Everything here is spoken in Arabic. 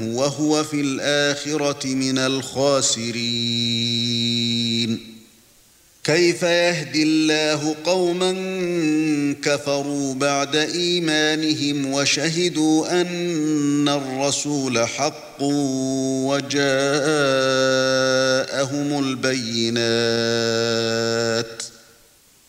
وهو في الآخرة من الخاسرين. كيف يهدي الله قوما كفروا بعد إيمانهم وشهدوا أن الرسول حق وجاءهم البينات